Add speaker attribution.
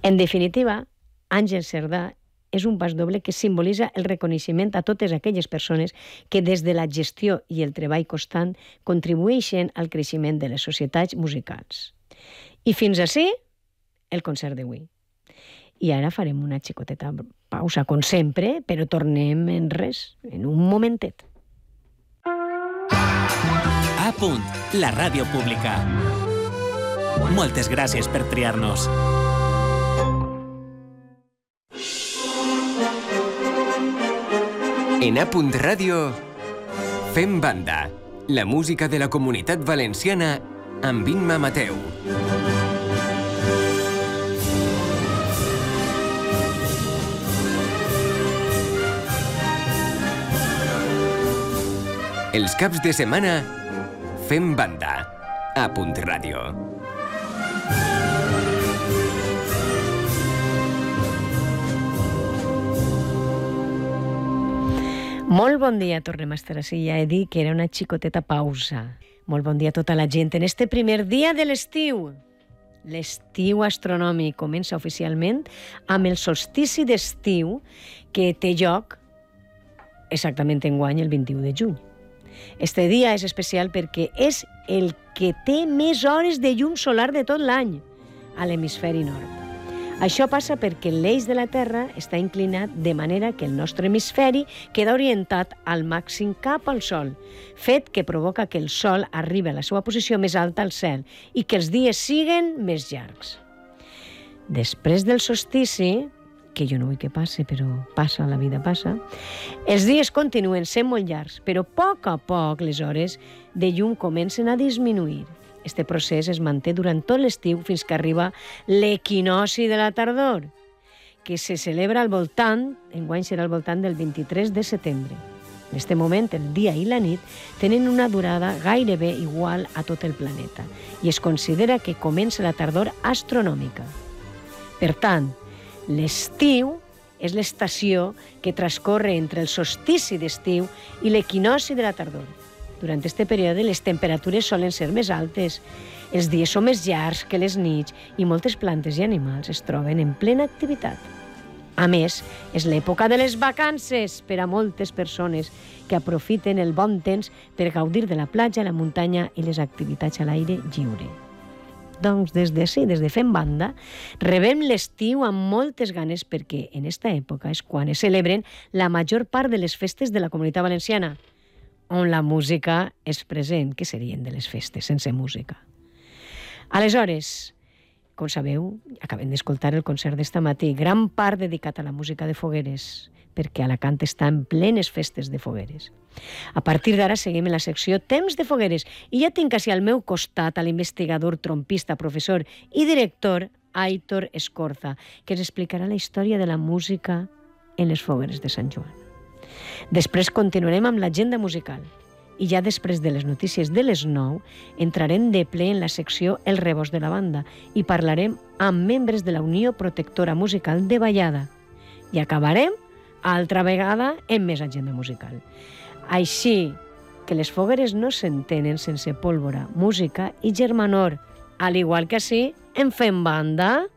Speaker 1: En definitiva, Àngel Cerdà és un pas doble que simbolitza el reconeixement a totes aquelles persones que des de la gestió i el treball constant contribueixen al creixement de les societats musicals. I fins ací el concert d'avui. I ara farem una xicoteta pausa, com sempre, però tornem en res, en un momentet.
Speaker 2: A punt, la ràdio pública. Moltes gràcies per triar-nos.
Speaker 3: En A Punt Ràdio, fem banda. La música de la Comunitat Valenciana amb Imma Mateu. Els caps de setmana, fem banda. A Punt Ràdio.
Speaker 1: Molt bon dia, tornem a estar així. Ja he dit que era una xicoteta pausa. Molt bon dia a tota la gent. En este primer dia de l'estiu, l'estiu astronòmic comença oficialment amb el solstici d'estiu que té lloc exactament enguany el 21 de juny. Este dia és especial perquè és el que té més hores de llum solar de tot l'any a l'hemisferi nord. Això passa perquè l'eix de la Terra està inclinat de manera que el nostre hemisferi queda orientat al màxim cap al Sol, fet que provoca que el Sol arribi a la seva posició més alta al cel i que els dies siguen més llargs. Després del solstici, que jo no vull que passi, però passa, la vida passa, els dies continuen sent molt llargs, però a poc les hores de llum comencen a disminuir. Este procés es manté durant tot l'estiu fins que arriba l'equinoci de la tardor, que se celebra al voltant, enguany serà al voltant del 23 de setembre. En aquest moment, el dia i la nit tenen una durada gairebé igual a tot el planeta i es considera que comença la tardor astronòmica. Per tant, l'estiu és l'estació que transcorre entre el solstici d'estiu i l'equinoci de la tardor. Durant aquest període les temperatures solen ser més altes, els dies són més llargs que les nits i moltes plantes i animals es troben en plena activitat. A més, és l'època de les vacances per a moltes persones que aprofiten el bon temps per gaudir de la platja, la muntanya i les activitats a l'aire lliure. Doncs des de Fem Banda, rebem l'estiu amb moltes ganes perquè en aquesta època és quan es celebren la major part de les festes de la Comunitat Valenciana, on la música és present. Què serien de les festes sense música? Aleshores, com sabeu, acabem d'escoltar el concert d'esta matí, gran part dedicat a la música de fogueres, perquè Alacant està en plenes festes de fogueres. A partir d'ara seguim en la secció Temps de fogueres i ja tinc així al meu costat a l'investigador, trompista, professor i director Aitor Escorza, que ens explicarà la història de la música en les fogueres de Sant Joan. Després continuarem amb l'agenda musical i ja després de les notícies de les 9 entrarem de ple en la secció El rebost de la banda i parlarem amb membres de la Unió Protectora Musical de Vallada i acabarem altra vegada amb més agenda musical. Així que les fogueres no s'entenen sense pólvora, música i germanor, al igual que així en Fem Banda.